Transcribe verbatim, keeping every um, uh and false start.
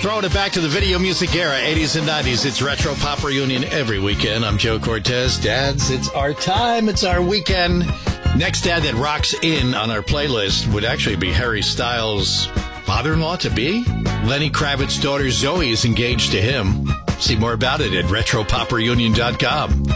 Throwing it back to the video music era, eighties and nineties. It's Retro Pop Reunion every weekend. I'm Joe Cortez. Dads, it's our time. It's our weekend. Next dad that rocks in on our playlist would actually be Harry Styles' father-in-law to be. Lenny Kravitz's daughter Zoe is engaged to him. See more about it at retro pop reunion dot com.